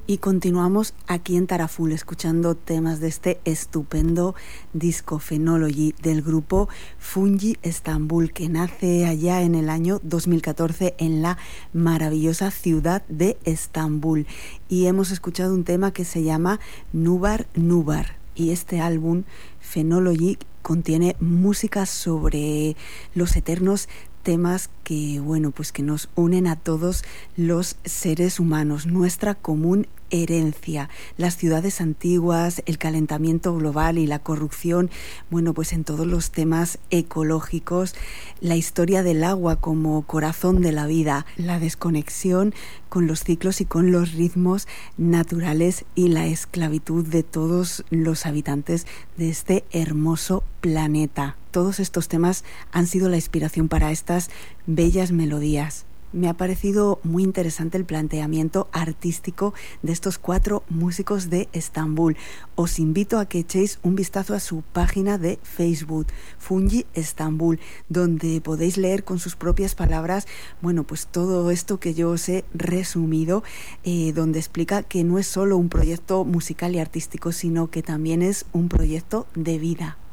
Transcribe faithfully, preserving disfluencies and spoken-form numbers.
Y continuamos aquí en Taraful escuchando temas de este estupendo disco Phenology del grupo Fungi Estambul, que nace allá en el año dos mil catorce en la maravillosa ciudad de Estambul. Y hemos escuchado un tema que se llama Nubar Nubar. Y este álbum Phenology contiene música sobre los eternos temas que, bueno, pues que nos unen a todos los seres humanos, nuestra común herencia, las ciudades antiguas, el calentamiento global y la corrupción, bueno, pues en todos los temas ecológicos, la historia del agua como corazón de la vida, la desconexión con los ciclos y con los ritmos naturales y la esclavitud de todos los habitantes de este hermoso planeta. Todos estos temas han sido la inspiración para estas bellas melodías. Me ha parecido muy interesante el planteamiento artístico de estos cuatro músicos de Estambul. Os invito a que echéis un vistazo a su página de Facebook, Fungi Estambul, donde podéis leer con sus propias palabras, bueno, pues todo esto que yo os he resumido, eh, donde explica que no es solo un proyecto musical y artístico, sino que también es un proyecto de vida.